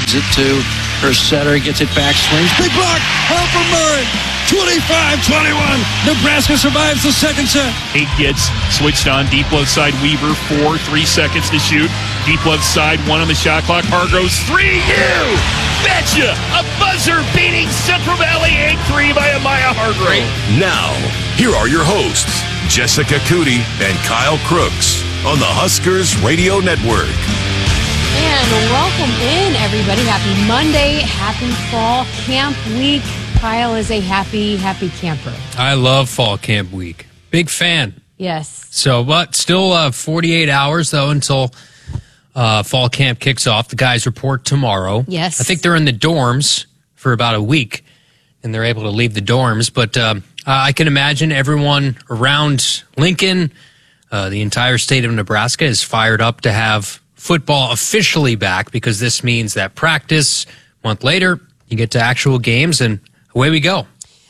it to her setter, gets it back, swings. Big block, Harper Murray. 25-21. Nebraska survives the second set. 8 gets switched on. Deep left side, Weaver. 4, 3 seconds to shoot. Deep left side, 1 on the shot clock. Hargroves, 3. You betcha! A buzzer-beating Central Valley 8-3 by Amaya Hargrove. Now, here are your hosts, Jessica Cootie and Kyle Crooks on the Huskers Radio Network. And welcome in, everybody. Happy Monday. Happy Fall Camp Week. Kyle is a happy camper. I love Fall Camp Week. Big fan. Yes. So, but still 48 hours, though, until Fall Camp kicks off. The guys report tomorrow. Yes. I think they're in the dorms for about a week, and they're able to leave the dorms. But I can imagine everyone around Lincoln, the entire state of Nebraska, is fired up to have football officially back, because this means that practice, a month later, you get to actual games, and away we go.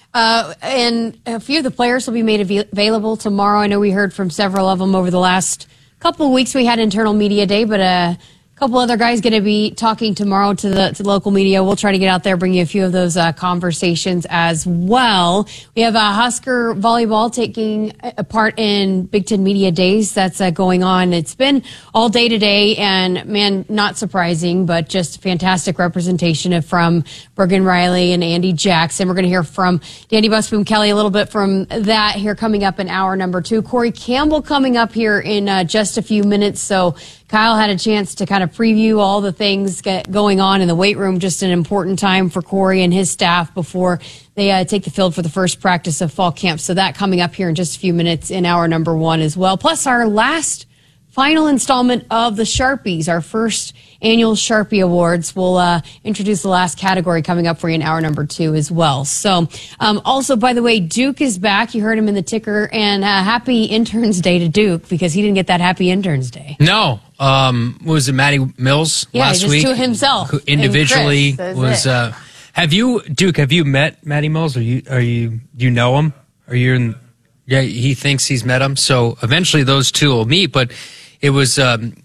And a few of the players will be made available tomorrow. I know we heard from several of them over the last couple of weeks. We had internal media day, but a couple other guys going to be talking tomorrow to the local media. We'll try to get out there, bring you a few of those conversations as well. We have Husker volleyball taking a part in Big Ten Media Days. That's going on. It's been all day today, and man, not surprising, but just fantastic representation from Bergen Riley and Andy Jackson. We're going to hear from Danny Busboom Kelly a little bit from that here coming up in hour number 2. Corey Campbell coming up here in just a few minutes. So Kyle had a chance to kind of preview all the things going on in the weight room. Just an important time for Corey and his staff before they take the field for the first practice of fall camp. So that coming up here in just a few minutes in hour number 1 as well. Plus our final installment of the Sharpies, our first annual Sharpie Awards. We'll introduce the last category coming up for you in hour number 2 as well. So also, by the way, Duke is back. You heard him in the ticker. And happy Interns Day to Duke, because he didn't get that happy Interns Day. No. Was it Matty Mills last just week? to himself. Who individually Chris, was. Have you met Matty Mills? Do you know him? Yeah, he thinks he's met him. So eventually those two will meet, but it was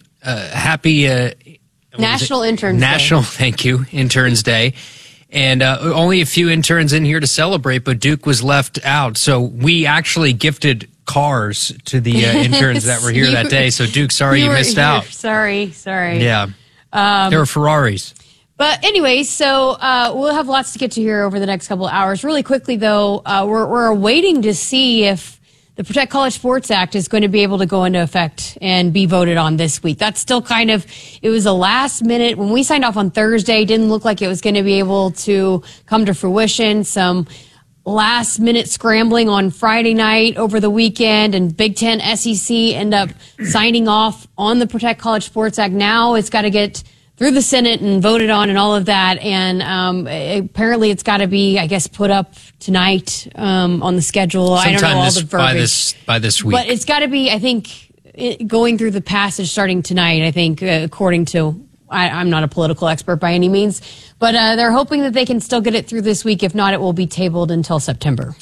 happy National Interns National, Day. Thank you, Interns Day. And only a few interns in here to celebrate, but Duke was left out. So we actually gifted cars to the interns that were here that day. So Duke, sorry you missed out. Sorry. Yeah. There were Ferraris. But anyway, so we'll have lots to get to here over the next couple of hours. Really quickly, though, we're waiting to see if the Protect College Sports Act is going to be able to go into effect and be voted on this week. That's still it was a last minute. When we signed off on Thursday, didn't look like it was going to be able to come to fruition. Some last minute scrambling on Friday night over the weekend, and Big Ten, SEC end up signing off on the Protect College Sports Act. Now it's got to get through the Senate and voted on and all of that. And apparently it's got to be, I guess, put up tonight on the schedule. I don't know all the verbiage. By this week. But it's got to be, I think, going through the passage starting tonight, I think, according to, I'm not a political expert by any means, but they're hoping that they can still get it through this week. If not, it will be tabled until September.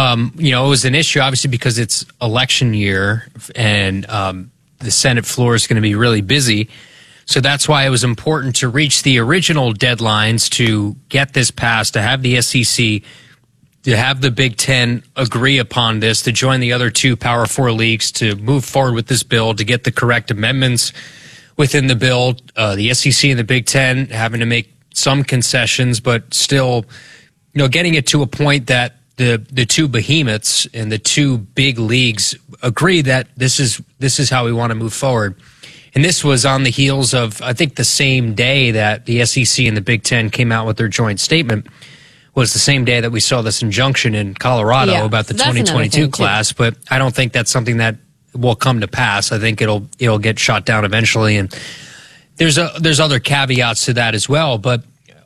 It was an issue, obviously, because it's election year and the Senate floor is going to be really busy. So that's why it was important to reach the original deadlines to get this passed, to have the SEC, to have the Big Ten agree upon this, to join the other 2 Power 4 leagues, to move forward with this bill, to get the correct amendments within the bill. The SEC and the Big Ten having to make some concessions, but still, getting it to a point that the 2 behemoths and the 2 big leagues agree that this is how we want to move forward. And this was on the heels of, I think, the same day that the SEC and the Big Ten came out with their joint statement was the same day that we saw this injunction in Colorado about the 2022 class. But I don't think that's something that will come to pass. I think it'll get shot down eventually. And there's other caveats to that as well. But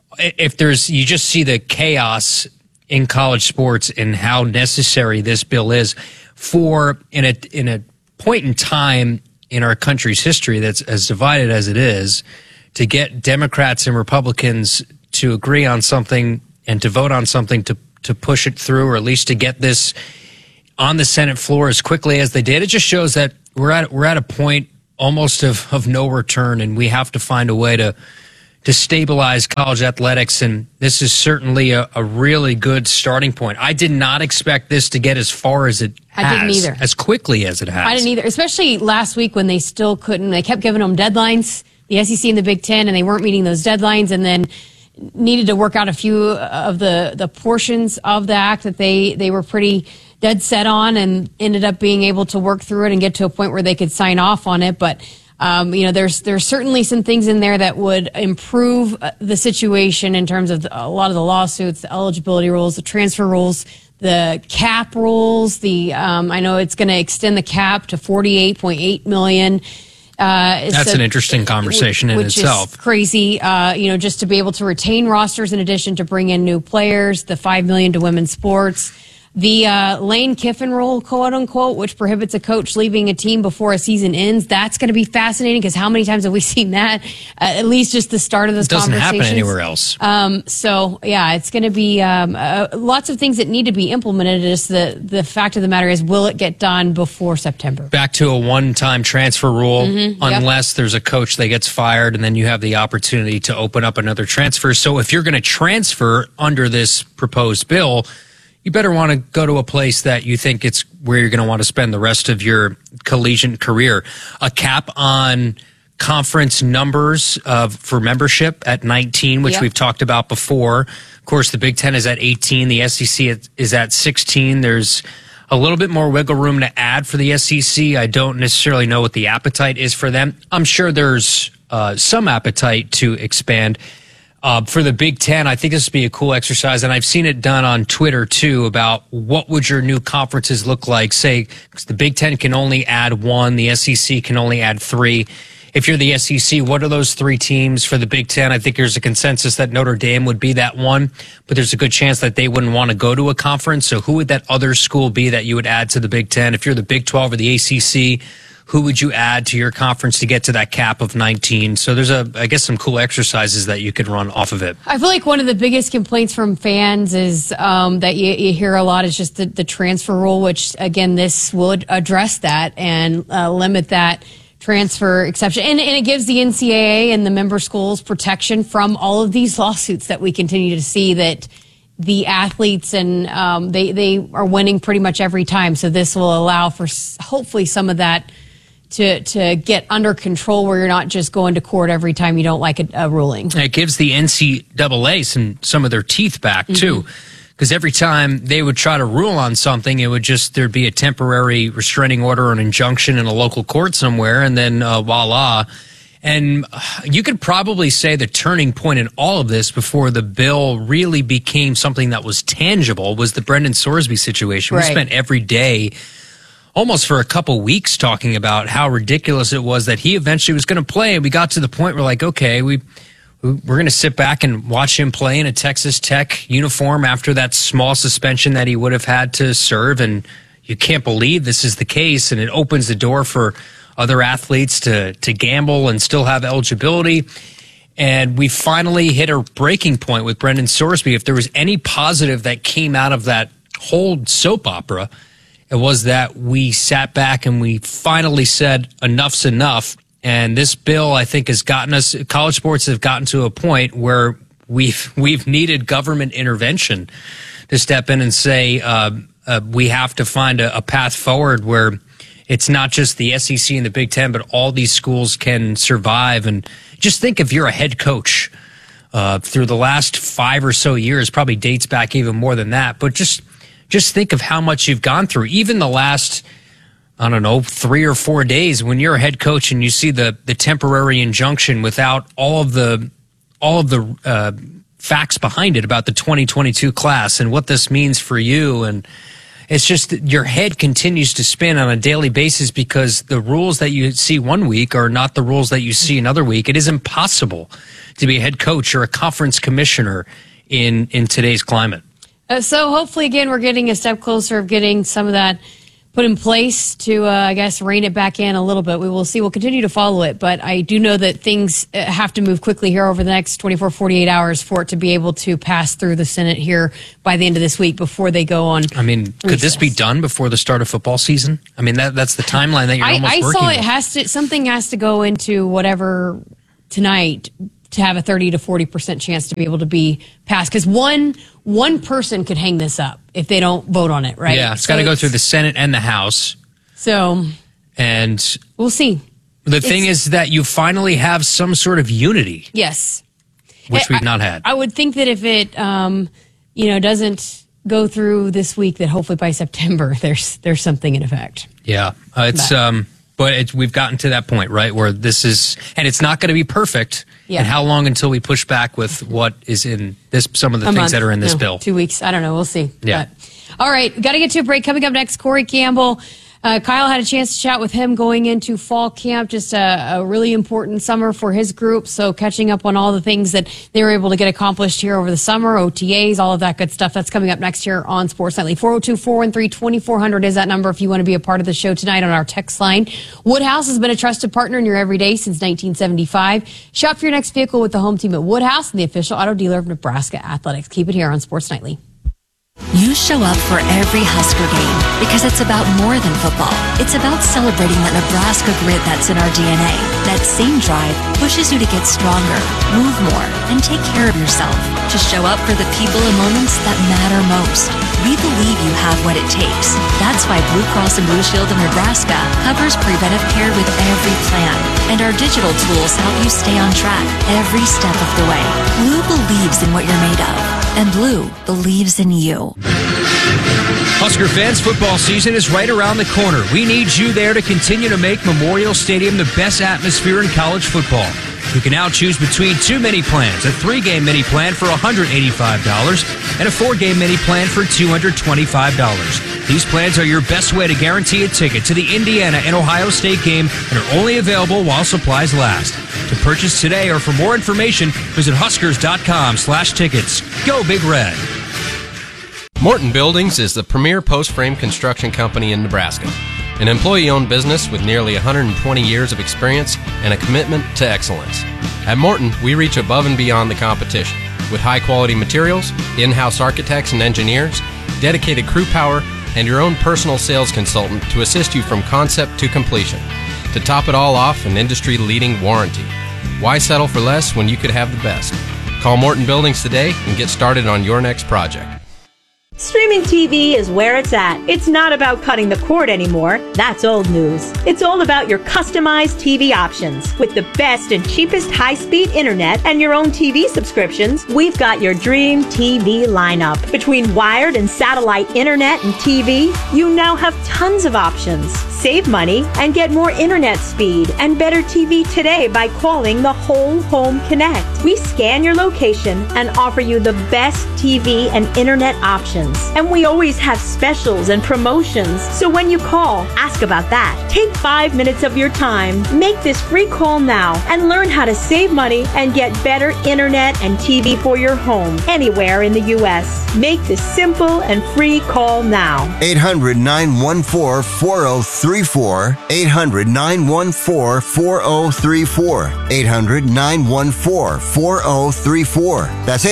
if you just see the chaos in college sports and how necessary this bill is for in a point in time in our country's history that's as divided as it is, to get Democrats and Republicans to agree on something and to vote on something to push it through, or at least to get this on the Senate floor as quickly as they did. It just shows that we're at a point almost of no return, and we have to find a way to to stabilize college athletics, and this is certainly a really good starting point. I did not expect this to get as far as it has. I didn't either. As quickly as it has. I didn't either, especially last week when they still couldn't. They kept giving them deadlines, the SEC and the Big Ten, and they weren't meeting those deadlines, and then needed to work out a few of the portions of the act that they were pretty dead set on, and ended up being able to work through it and get to a point where they could sign off on it. But there's certainly some things in there that would improve the situation in terms of a lot of the lawsuits, the eligibility rules, the transfer rules, the cap rules. I know it's going to extend the cap to $48.8 million. That's an interesting conversation in itself. Is crazy, just to be able to retain rosters in addition to bring in new players, the $5 million to women's sports. The Lane Kiffin rule, quote unquote, which prohibits a coach leaving a team before a season ends. That's going to be fascinating because how many times have we seen that? At least just the start of this conversation. It doesn't happen anywhere else. It's going to be lots of things that need to be implemented. Just the fact of the matter is, will it get done before September? Back to a one-time transfer rule, unless there's a coach that gets fired, and then you have the opportunity to open up another transfer. So if you're going to transfer under this proposed bill, you better want to go to a place that you think it's where you're going to want to spend the rest of your collegiate career. A cap on conference numbers for membership at 19, which we've talked about before. Of course, the Big Ten is at 18. The SEC is at 16. There's a little bit more wiggle room to add for the SEC. I don't necessarily know what the appetite is for them. I'm sure there's some appetite to expand. For the Big Ten, I think this would be a cool exercise, and I've seen it done on Twitter, too, about what would your new conferences look like. Say, the Big Ten can only add 1, the SEC can only add 3. If you're the SEC, what are those 3 teams for the Big Ten? I think there's a consensus that Notre Dame would be that one, but there's a good chance that they wouldn't want to go to a conference. So who would that other school be that you would add to the Big Ten? If you're the Big 12 or the ACC, who would you add to your conference to get to that cap of 19? So there's some cool exercises that you could run off of it. I feel like one of the biggest complaints from fans is that you hear a lot is just the transfer rule, which, again, this would address that and limit that transfer exception. And it gives the NCAA and the member schools protection from all of these lawsuits that we continue to see that the athletes and they are winning pretty much every time. So this will allow for hopefully some of that to get under control where you're not just going to court every time you don't like a ruling. It gives the NCAA some of their teeth back, too, because every time they would try to rule on something, it would there'd be a temporary restraining order or an injunction in a local court somewhere, and then voila. And you could probably say the turning point in all of this before the bill really became something that was tangible was the Brendan Sorsby situation. Right. We spent every day almost for a couple weeks talking about how ridiculous it was that he eventually was going to play. And we got to the point where, like, okay, we're going to sit back and watch him play in a Texas Tech uniform after that small suspension that he would have had to serve. And you can't believe this is the case. And it opens the door for other athletes to gamble and still have eligibility. And we finally hit a breaking point with Brendan Sorsby. If there was any positive that came out of that whole soap opera, it was that we sat back and we finally said enough's enough. And this bill, I think, has gotten us, college sports have gotten to a point where we've needed government intervention to step in and say we have to find a path forward where it's not just the SEC and the Big Ten, but all these schools can survive. And just think if you're a head coach through the last 5 or so years, probably dates back even more than that, but just think of how much you've gone through. Even the last, 3 or 4 days when you're a head coach and you see the temporary injunction without all of the facts behind it about the 2022 class and what this means for you. And it's just that your head continues to spin on a daily basis because the rules that you see one week are not the rules that you see another week. It is impossible to be a head coach or a conference commissioner in today's climate. So hopefully, again, we're getting a step closer of getting some of that put in place to, rein it back in a little bit. We will see. We'll continue to follow it. But I do know that things have to move quickly here over the next 24, 48 hours for it to be able to pass through the Senate here by the end of this week before they go on. I mean, could this be done before the start of football season? I mean, that's the timeline that you're almost working with. Something has to go into whatever tonight to have a 30 to 40% chance to be able to be passed. Because one person could hang this up if they don't vote on it, right? Yeah, it's got to go through the Senate and the House. So, and we'll see. The thing is that you finally have some sort of unity. Yes. Which we've not had. I would think that if it, doesn't go through this week, that hopefully by September there's something in effect. Yeah, we've gotten to that point, right, where this is, and it's not going to be perfect. Yeah. And how long until we push back with what is in this? Some of the things that are in this bill. 2 weeks. I don't know. We'll see. Yeah. But, all right, got to get to a break. Coming up next, Corey Campbell. Kyle had a chance to chat with him going into fall camp, just a really important summer for his group. So catching up on all the things that they were able to get accomplished here over the summer, OTAs, all of that good stuff. That's coming up next year on Sports Nightly. 402-413-2400 is that number if you want to be a part of the show tonight on our text line. Woodhouse has been a trusted partner in your everyday since 1975. Shop for your next vehicle with the home team at Woodhouse and the official auto dealer of Nebraska Athletics. Keep it here on Sports Nightly. You show up for every Husker game because it's about more than football. It's about celebrating that Nebraska grit that's in our DNA. That same drive pushes you to get stronger, move more, and take care of yourself. To show up for the people and moments that matter most. We believe you have what it takes. That's why Blue Cross and Blue Shield of Nebraska covers preventive care with every plan. And our digital tools help you stay on track every step of the way. Blue believes in what you're made of. And Blue believes in you. Husker fans, football season is right around the corner. We need you there to continue to make Memorial Stadium the best atmosphere in college football. You can now choose between 2 mini plans, a 3-game mini plan for $185 and a 4-game mini plan for $225. These plans are your best way to guarantee a ticket to the Indiana and Ohio State game and are only available while supplies last. To purchase today or for more information, visit huskers.com/tickets. Go Big Red. Morton Buildings is the premier post-frame construction company in Nebraska. An employee-owned business with nearly 120 years of experience and a commitment to excellence. At Morton, we reach above and beyond the competition with high-quality materials, in-house architects and engineers, dedicated crew power, and your own personal sales consultant to assist you from concept to completion. To top it all off, an industry-leading warranty. Why settle for less when you could have the best? Call Morton Buildings today and get started on your next project. Streaming TV is where it's at. It's not about cutting the cord anymore. That's old news. It's all about your customized TV options. With the best and cheapest high-speed internet and your own TV subscriptions, we've got your dream TV lineup. Between wired and satellite internet and TV, you now have tons of options. Save money and get more internet speed and better TV today by calling the Whole Home Connect. We scan your location and offer you the best TV and internet options. And we always have specials and promotions. So when you call, ask about that. Take 5 minutes of your time. Make this free call now and learn how to save money and get better internet and TV for your home anywhere in the U.S. Make this simple and free call now. 800-914-4034. 800-914-4034. 800-914-4034. That's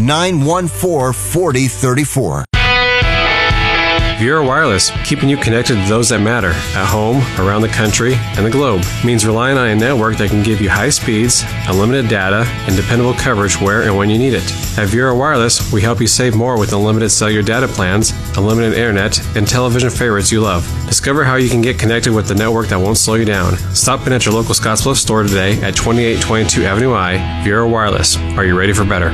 800-914-4034. Vera Wireless, keeping you connected to those that matter, at home, around the country, and the globe, means relying on a network that can give you high speeds, unlimited data, and dependable coverage where and when you need it. At Vera Wireless, we help you save more with unlimited cellular data plans, unlimited internet, and television favorites you love. Discover how you can get connected with the network that won't slow you down. Stop in at your local Scottsbluff store today at 2822 Avenue I. Vera Wireless. Are you ready for better?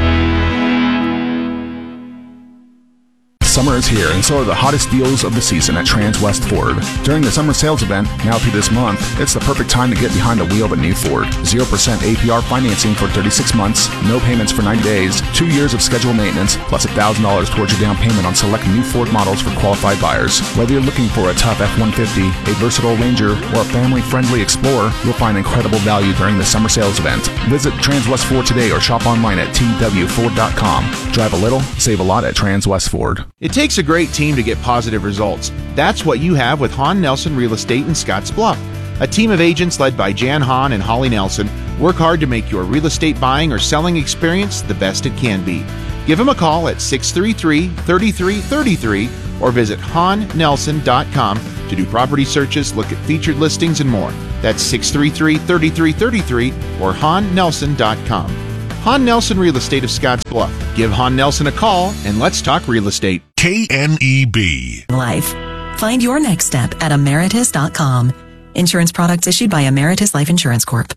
Summer is here, and so are the hottest deals of the season at Transwest Ford. During the summer sales event, now through this month, it's the perfect time to get behind the wheel of a new Ford. 0% APR financing for 36 months, no payments for 90 days, 2 years of scheduled maintenance, plus $1,000 towards your down payment on select new Ford models for qualified buyers. Whether you're looking for a tough F-150, a versatile Ranger, or a family-friendly Explorer, you'll find incredible value during the summer sales event. Visit Transwest Ford today or shop online at twford.com. Drive a little, save a lot at Transwest Ford. It takes a great team to get positive results. That's what you have with Hahn Nelson Real Estate in Scotts Bluff. A team of agents led by Jan Hahn and Holly Nelson work hard to make your real estate buying or selling experience the best it can be. Give them a call at 633-3333 or visit HahnNelson.com to do property searches, look at featured listings, and more. That's 633-3333 or HahnNelson.com. Hahn Nelson Real Estate of Scotts Bluff. Give Hahn Nelson a call and let's talk real estate. KNEB. Life. Find your next step at Emeritus.com. Insurance products issued by Emeritus Life Insurance Corp.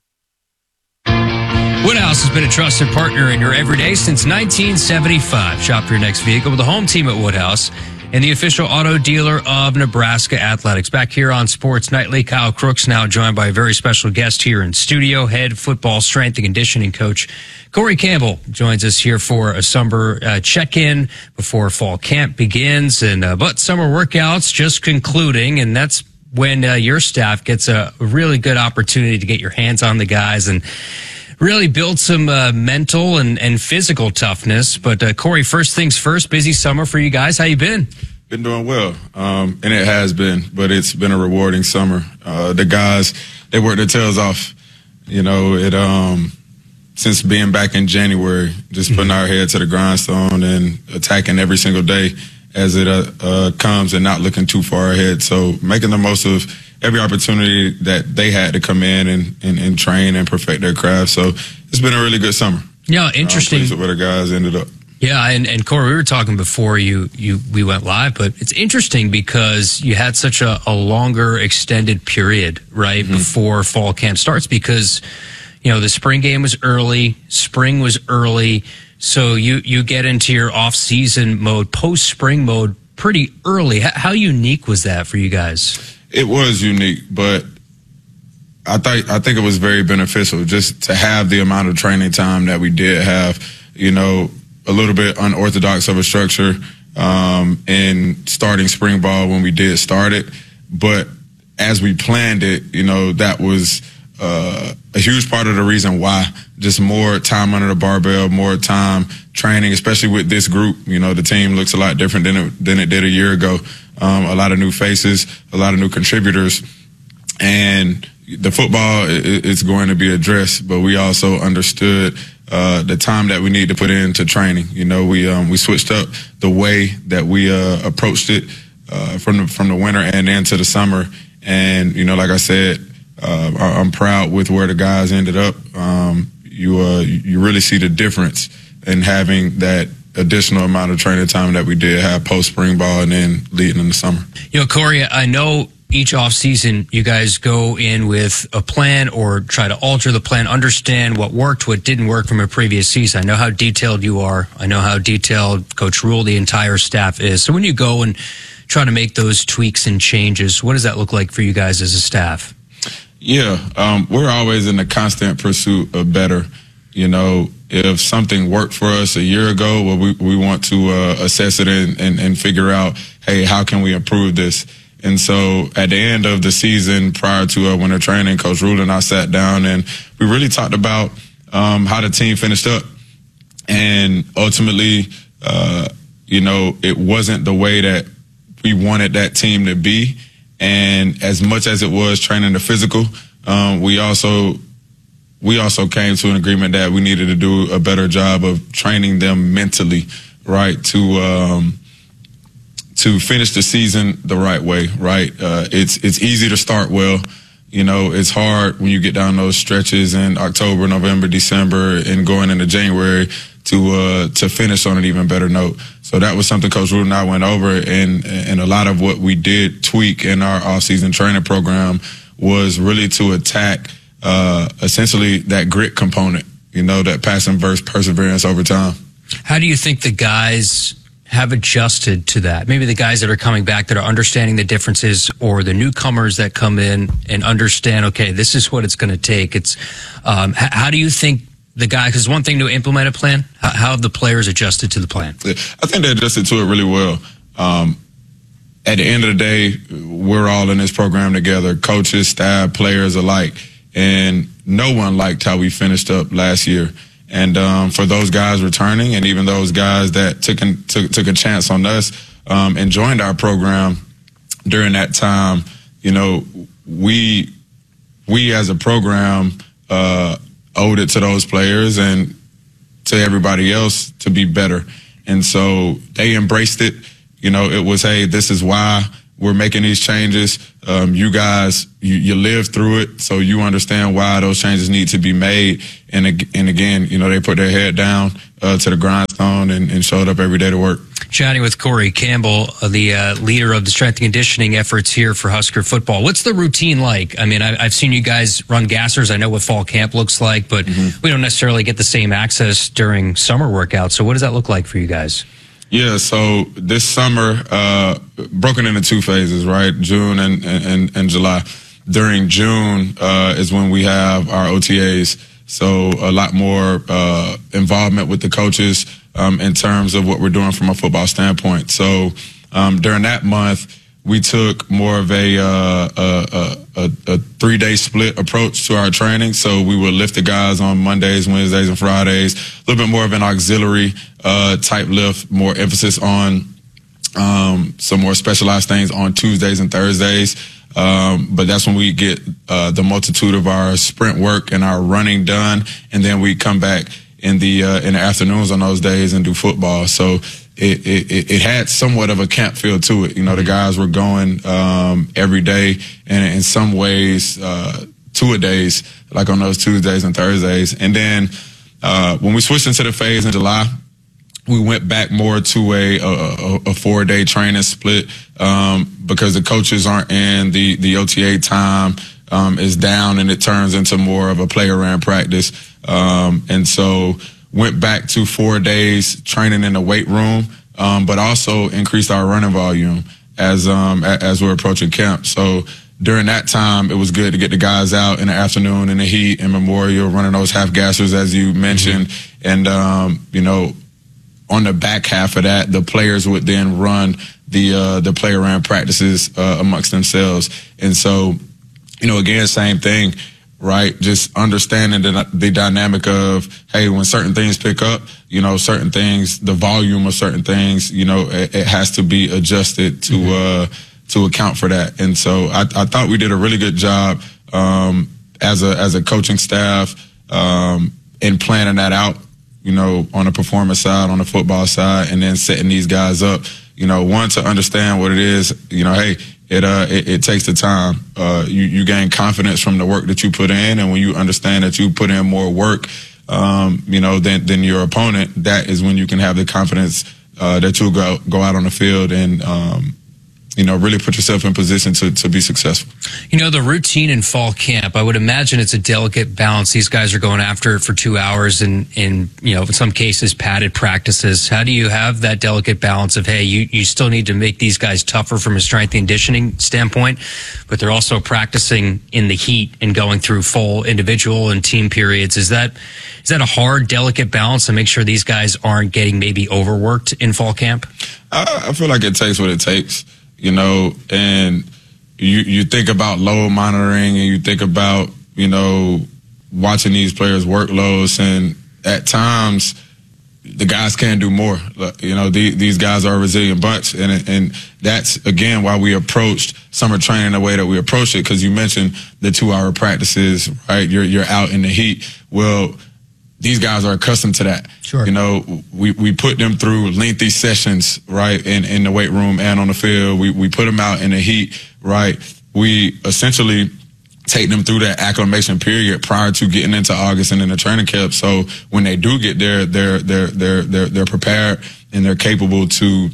Woodhouse has been a trusted partner in your everyday since 1975. Shop your next vehicle with the home team at Woodhouse and the official auto dealer of Nebraska Athletics. Back here on Sports Nightly, Kyle Crooks now joined by a very special guest here in studio, head football strength and conditioning coach Corey Campbell joins us here for a summer check-in before fall camp begins. But summer workouts just concluding, and that's when your staff gets a really good opportunity to get your hands on the guys and really build some mental and physical toughness. But Corey, first things first, busy summer for you guys. How you been? Been doing well, and it has been, but it's been a rewarding summer. The guys, they work their tails off. You know, since being back in January, just putting our head to the grindstone and attacking every single day as it comes and not looking too far ahead. So making the most of every opportunity that they had to come in and train and perfect their craft. So it's been a really good summer. Yeah, interesting. I'm pleased with where the guys ended up. Yeah, and Corey, we were talking before we went live, but it's interesting because you had such a longer extended period, right, before fall camp starts because, you know, the spring game was early, spring was early, so you get into your off-season mode, post-spring mode pretty early. How unique was that for you guys? It was unique, but I think it was very beneficial just to have the amount of training time that we did have, you know, a little bit unorthodox of a structure in starting spring ball when we did start it. But as we planned it, you know, that was a huge part of the reason why. Just more time under the barbell, more time training, especially with this group. You know, the team looks a lot different than it did a year ago. A lot of new faces, a lot of new contributors, and the football is going to be addressed. But we also understood the time that we need to put into training. You know, we switched up the way that we approached it from the winter and into the summer. And you know, like I said, I'm proud with where the guys ended up. You really see the difference in having that additional amount of training time that we did have post spring ball and then leading in the summer. You know, Corey, I know each off season you guys go in with a plan or try to alter the plan, understand what worked, what didn't work from a previous season. I know how detailed you are. I know how detailed Coach Rule, the entire staff is. So when you go and try to make those tweaks and changes, what does that look like for you guys as a staff? Yeah, we're always in the constant pursuit of better. You know, if something worked for us a year ago, well, we want to assess it and figure out, hey, how can we improve this? And so at the end of the season, prior to winter training, Coach Rule and I sat down and we really talked about how the team finished up. And ultimately, you know, it wasn't the way that we wanted that team to be. And as much as it was training the physical, we also came to an agreement that we needed to do a better job of training them mentally, right, to finish the season the right way, right? It's easy to start well. You know, it's hard when you get down those stretches in October, November, December, and going into January to finish on an even better note. So that was something Coach Rule and I went over, and a lot of what we did tweak in our off-season training program was really to attack essentially that grit component, you know, that passion versus perseverance over time. How do you think the guys have adjusted to that? Maybe the guys that are coming back that are understanding the differences, or the newcomers that come in and understand, okay, this is what it's going to take. It's how do you think the guy, because one thing to implement a plan, how have the players adjusted to the plan? I think they adjusted to it really well. At the end of the day, we're all in this program together, coaches, staff, players alike, and no one liked how we finished up last year. And for those guys returning, and even those guys that took a chance on us and joined our program during that time, you know, we as a program owed it to those players and to everybody else to be better. And so they embraced it. You know, it was, hey, this is why we're making these changes. You guys, you live through it, so you understand why those changes need to be made. And again, they put their head down to the grindstone and showed up every day to work. Chatting with Corey Campbell, the leader of the strength and conditioning efforts here for Husker football. What's the routine like? I mean, I've seen you guys run gassers. I know what fall camp looks like, but we don't necessarily get the same access during summer workouts. So what does that look like for you guys? Yeah, so this summer, broken into 2 phases, right? June and July. During June is when we have our OTAs. So a lot more involvement with the coaches in terms of what we're doing from a football standpoint. So during that month, we took more of a 3-day split approach to our training. So we would lift the guys on Mondays, Wednesdays, and Fridays. A little bit more of an auxiliary type lift, more emphasis on some more specialized things on Tuesdays and Thursdays. But that's when we get the multitude of our sprint work and our running done, and then we come back in the afternoons on those days and do football. So it had somewhat of a camp feel to it. The guys were going every day, and in some ways 2-a-days, like on those Tuesdays and Thursdays. And then when we switched into the phase in July, we went back more to a 4-day training split because the coaches aren't in, the OTA time is down, and it turns into more of a player-ran practice. And so went back to 4 days training in the weight room, but also increased our running volume as we're approaching camp. So during that time, it was good to get the guys out in the afternoon in the heat and Memorial, running those half gassers as you mentioned, and on the back half of that, the players would then run the player ran practices amongst themselves. And so, again, same thing, right? Just understanding the dynamic of, hey, when certain things pick up, certain things, the volume of certain things, it has to be adjusted to account for that. And so I thought we did a really good job as a coaching staff in planning that out. On the performance side, on the football side, and then setting these guys up, one, to understand what it is, hey, it takes the time. You gain confidence from the work that you put in, and when you understand that you put in more work, than your opponent, that is when you can have the confidence that you'll go out on the field and really put yourself in position to be successful. The routine in fall camp, I would imagine it's a delicate balance. These guys are going after it for 2 hours and in some cases padded practices. How do you have that delicate balance of, hey, you still need to make these guys tougher from a strength and conditioning standpoint, but they're also practicing in the heat and going through full individual and team periods. Is that a hard, delicate balance to make sure these guys aren't getting maybe overworked in fall camp? I feel like it takes what it takes. And you think about load monitoring, and you think about, watching these players' workloads, and at times the guys can do more. These guys are a resilient bunch, and that's, again, why we approached summer training the way that we approached it, because you mentioned the 2-hour practices, right? You're out in the heat. Well, these guys are accustomed to that. Sure. We put them through lengthy sessions, right, in the weight room and on the field. We put them out in the heat, right? We essentially take them through that acclimation period prior to getting into August and in the training camp. So when they do get there, they're prepared and they're capable to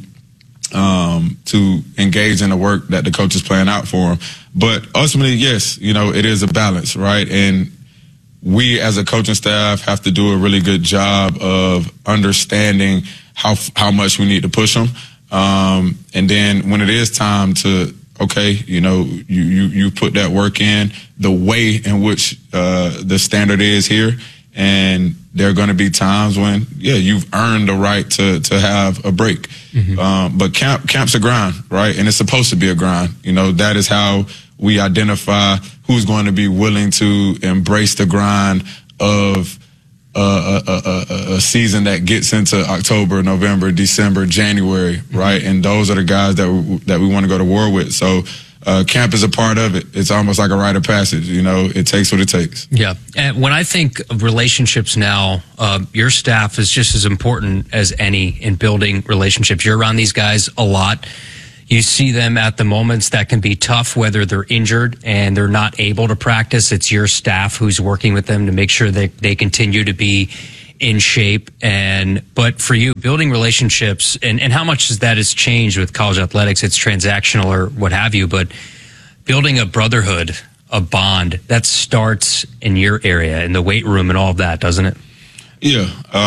engage in the work that the coach is planning out for them. But ultimately, yes, it is a balance, right? And we as a coaching staff have to do a really good job of understanding how much we need to push them. And then when it is time to, okay, you put that work in the way in which the standard is here. And there are going to be times when, you've earned the right to have a break. But camp's a grind, right? And it's supposed to be a grind. That is how we identify who's going to be willing to embrace the grind of a season that gets into October, November, December, January, right? And those are the guys that we want to go to war with. So camp is a part of it. It's almost like a rite of passage. It takes what it takes. Yeah. And when I think of relationships now, your staff is just as important as any in building relationships. You're around these guys a lot. You see them at the moments that can be tough, whether they're injured and they're not able to practice. It's your staff who's working with them to make sure that they continue to be in shape. But for you, building relationships and how much that has changed with college athletics, it's transactional or what have you, but building a brotherhood, a bond, that starts in your area, in the weight room and all of that, doesn't it? Yeah.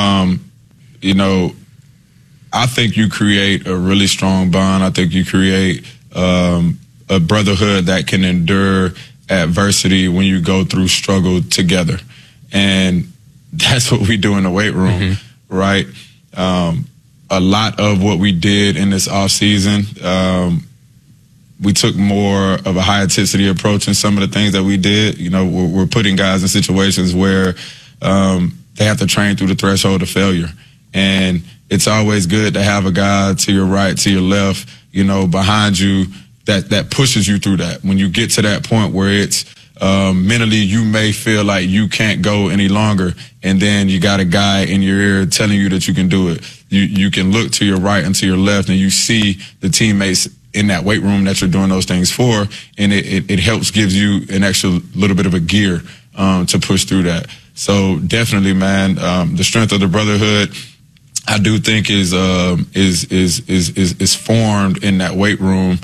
I think you create a really strong bond. I think you create a brotherhood that can endure adversity when you go through struggle together. And that's what we do in the weight room, right? A lot of what we did in this off season, we took more of a high intensity approach in some of the things that we did. We're putting guys in situations where they have to train through the threshold of failure. And it's always good to have a guy to your right, to your left, behind you that pushes you through that. When you get to that point where it's mentally you may feel like you can't go any longer, and then you got a guy in your ear telling you that you can do it. You can look to your right and to your left, and you see the teammates in that weight room that you're doing those things for, and it helps, gives you an extra little bit of a gear to push through that. So definitely, man, the strength of the brotherhood, I do think is formed in that weight room,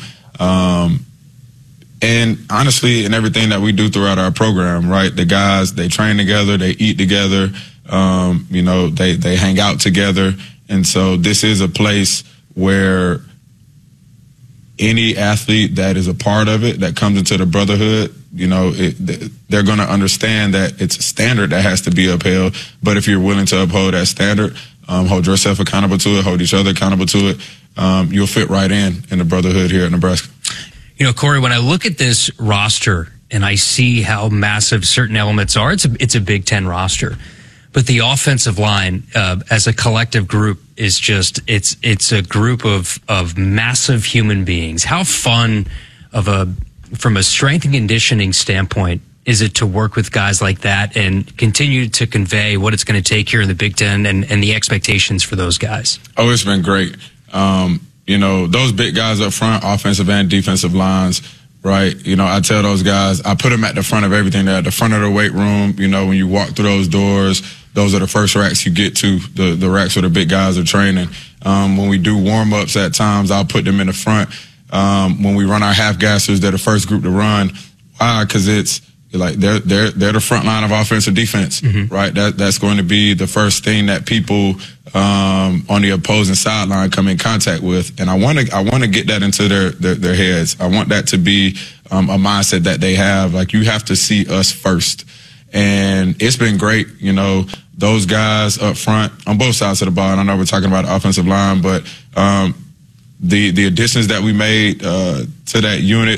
and honestly, in everything that we do throughout our program, right? The guys, they train together, they eat together, they hang out together, and so this is a place where any athlete that is a part of it, that comes into the brotherhood, they're going to understand that it's a standard that has to be upheld. But if you're willing to uphold that standard, hold yourself accountable to it, hold each other accountable to it, you'll fit right in the brotherhood here at Nebraska. Corey, when I look at this roster and I see how massive certain elements are, it's a Big Ten roster. But the offensive line, as a collective group, is just it's a group of massive human beings. How fun from a strength and conditioning standpoint is it to work with guys like that and continue to convey what it's going to take here in the Big Ten and the expectations for those guys? Oh, it's been great. Those big guys up front, offensive and defensive lines, right? I tell those guys, I put them at the front of everything. They're at the front of the weight room. When you walk through those doors, those are the first racks you get to, the racks where the big guys are training. When we do warm-ups at times, I'll put them in the front. When we run our half-gassers, they're the first group to run. Why? Because it's like they're the front line of offense or defense, right? That's going to be the first thing that people on the opposing sideline come in contact with, and I want to get that into their heads. I want that to be a mindset that they have. Like, you have to see us first, and it's been great. Those guys up front on both sides of the ball. And I know we're talking about the offensive line, but the additions that we made to that unit.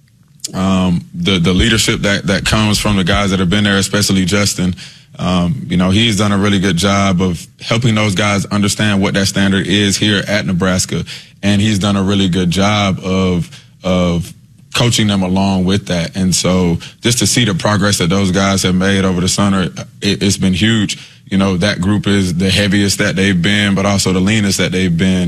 The leadership that comes from the guys that have been there, especially Justin, he's done a really good job of helping those guys understand what that standard is here at Nebraska. And he's done a really good job of coaching them along with that. And so just to see the progress that those guys have made over the summer, it's been huge. That group is the heaviest that they've been, but also the leanest that they've been.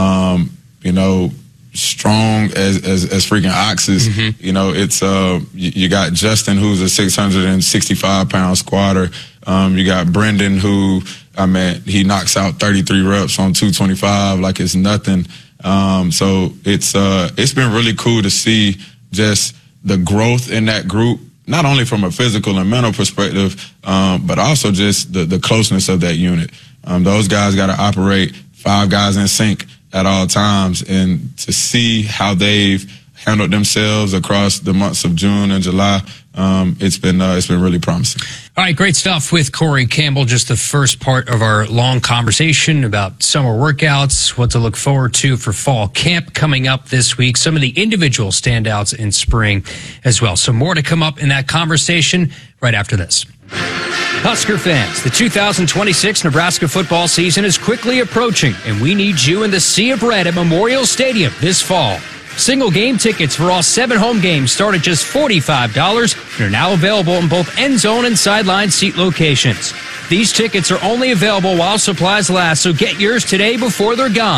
Strong as freaking oxes. It's you got Justin, who's a 665-pound squatter. You got Brendan, who he knocks out 33 reps on 225 like it's nothing. So it's been really cool to see just the growth in that group, not only from a physical and mental perspective, but also just the closeness of that unit. Those guys got to operate 5 guys in sync at all times, and to see how they've handled themselves across the months of June and July, it's been really promising. All right, great stuff with Corey Campbell. Just the first part of our long conversation about summer workouts, what to look forward to for fall camp coming up this week, some of the individual standouts in spring as well. So more to come up in that conversation right after this. Husker fans, the 2026 Nebraska football season is quickly approaching, and we need you in the Sea of Red at Memorial Stadium this fall. Single game tickets for all 7 home games start at just $45 and are now available in both end zone and sideline seat locations. These tickets are only available while supplies last, so get yours today before they're gone.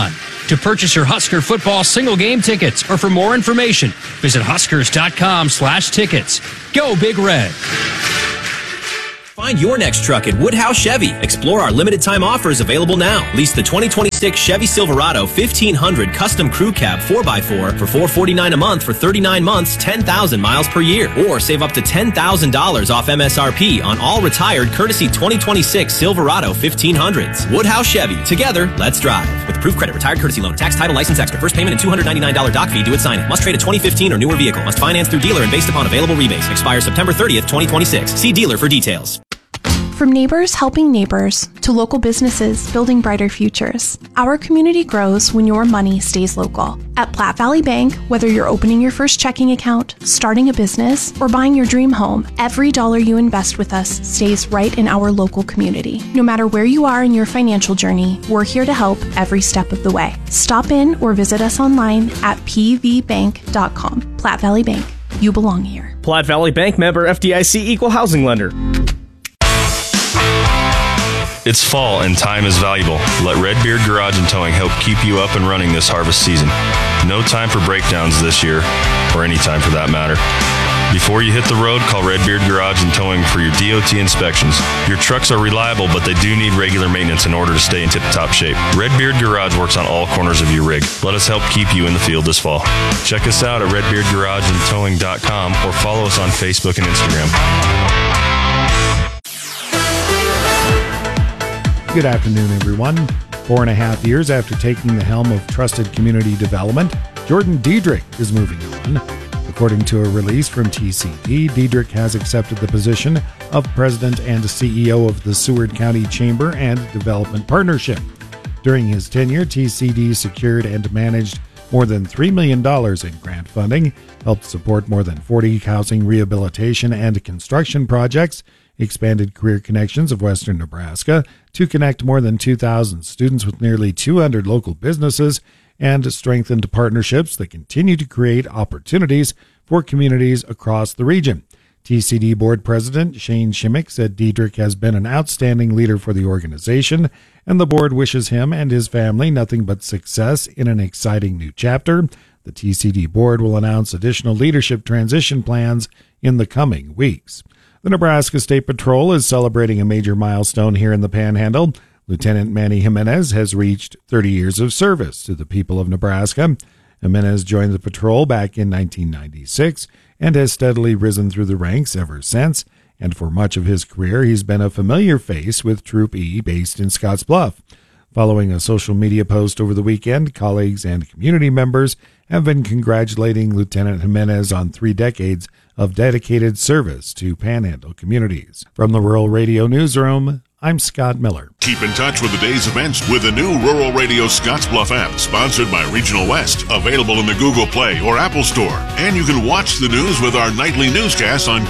to purchase your Husker football single game tickets, or for more information, visit huskers.com/tickets. Go Big Red. Find your next truck at Woodhouse Chevy. Explore our limited time offers available now. Lease the 2026 Chevy Silverado 1500 Custom Crew Cab 4x4 for $449 a month for 39 months, 10,000 miles per year. Or save up to $10,000 off MSRP on all retired courtesy 2026 Silverado 1500s. Woodhouse Chevy. Together, let's drive. With approved credit, retired courtesy loan, tax, title, license extra. First payment and $299 doc fee due at signing. Must trade a 2015 or newer vehicle. Must finance through dealer and based upon available rebates. Expires September 30th, 2026. See dealer for details. From neighbors helping neighbors to local businesses building brighter futures, our community grows when your money stays local. At Platte Valley Bank, whether you're opening your first checking account, starting a business, or buying your dream home, every dollar you invest with us stays right in our local community. No matter where you are in your financial journey, we're here to help every step of the way. Stop in or visit us online at pvbank.com. Platte Valley Bank. You belong here. Platte Valley Bank, member FDIC, equal housing lender. It's fall and time is valuable. Let Redbeard Garage and Towing help keep you up and running this harvest season. No time for breakdowns this year, or any time for that matter. Before you hit the road, call Redbeard Garage and Towing for your DOT inspections. Your trucks are reliable, but they do need regular maintenance in order to stay in tip-top shape. Redbeard Garage works on all corners of your rig. Let us help keep you in the field this fall. Check us out at redbeardgarageandtowing.com or follow us on Facebook and Instagram. Good afternoon, everyone. 4.5 years after taking the helm of Trusted Community Development, Jordan Diedrich is moving on. According to a release from TCD, Diedrich has accepted the position of President and CEO of the Seward County Chamber and Development Partnership. During his tenure, TCD secured and managed more than $3 million in grant funding, helped support more than 40 housing rehabilitation and construction projects, expanded Career Connections of Western Nebraska to connect more than 2,000 students with nearly 200 local businesses, and strengthened partnerships that continue to create opportunities for communities across the region. TCD Board President Shane Shimmick said Diedrich has been an outstanding leader for the organization, and the board wishes him and his family nothing but success in an exciting new chapter. The TCD board will announce additional leadership transition plans in the coming weeks. The Nebraska State Patrol is celebrating a major milestone here in the Panhandle. Lieutenant Manny Jimenez has reached 30 years of service to the people of Nebraska. Jimenez joined the patrol back in 1996 and has steadily risen through the ranks ever since, and for much of his career he's been a familiar face with Troop E based in Scottsbluff. Following a social media post over the weekend, colleagues and community members have been congratulating Lieutenant Jimenez on 3 decades of dedicated service to Panhandle communities. From the Rural Radio Newsroom, I'm Scott Miller. Keep in touch with the day's events with the new Rural Radio Scottsbluff app, sponsored by Regional West, available in the Google Play or Apple Store. And you can watch the news with our nightly newscasts on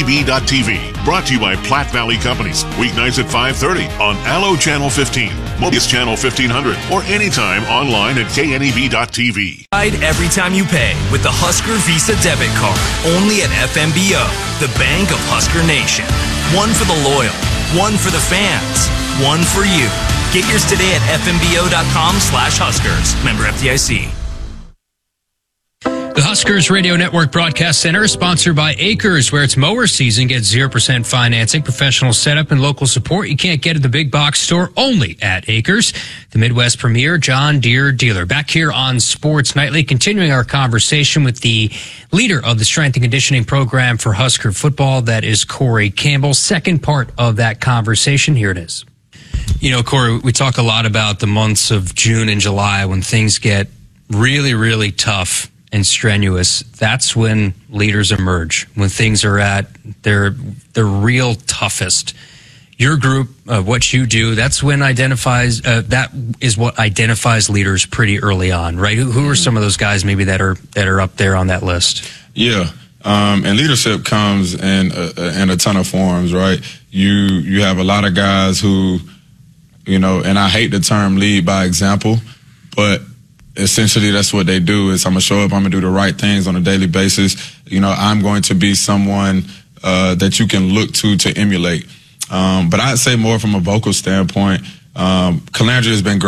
KNEB.TV. Brought to you by Platte Valley Companies, weeknights at 5:30 on Allo Channel 15, Mobius Channel 1500, or anytime online at KNEB.TV. Every time you pay with the Husker Visa debit card, only at FMBO, the bank of Husker Nation. One for the loyal, one for the fans, one for you. Get yours today at fmbo.com/Huskers. Member FDIC. The Huskers Radio Network Broadcast Center is sponsored by Acres, where it's mower season. Get 0% financing, professional setup, and local support you can't get at the big box store, only at Acres, the Midwest premier John Deere dealer. Back here on Sports Nightly, continuing our conversation with the leader of the strength and conditioning program for Husker football, that is Corey Campbell. Second part of that conversation, here it is. You know, Corey, we talk a lot about the months of June and July when things get really, really tough and strenuous. That's when leaders emerge, when things are at their real toughest. Your group, what you do, that's when that is what identifies leaders pretty early on, right? Who are some of those guys maybe that are up there on that list? Yeah. And leadership comes in a ton of forms, right? You have a lot of guys who, you know, and I hate the term lead by example, but essentially that's what they do. Is I'm gonna show up, I'm gonna do the right things on a daily basis. You know, I'm going to be someone that you can look to emulate. But I'd say more from a vocal standpoint, Calandria has been great.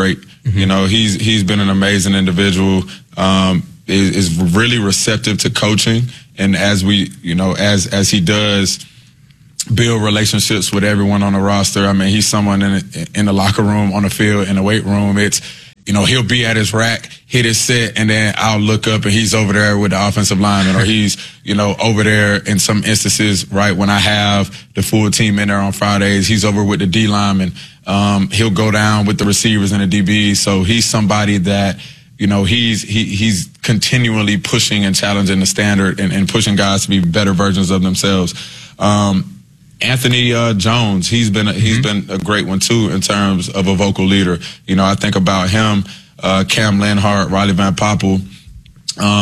You know, he's been an amazing individual. Is really receptive to coaching, and as he does build relationships with everyone on the roster. I mean, he's someone in the locker room, on the field, in the weight room. It's, he'll be at his rack, hit his set, and then I'll look up and he's over there with the offensive lineman, or he's, over there in some instances, right, when I have the full team in there on Fridays, he's over with the D lineman. He'll go down with the receivers and the DBs. So he's somebody that, he's continually pushing and challenging the standard and pushing guys to be better versions of themselves. Anthony Jones, he's been a great one too in terms of a vocal leader. I think about him, Cam Lenhart, Riley Van Poppel.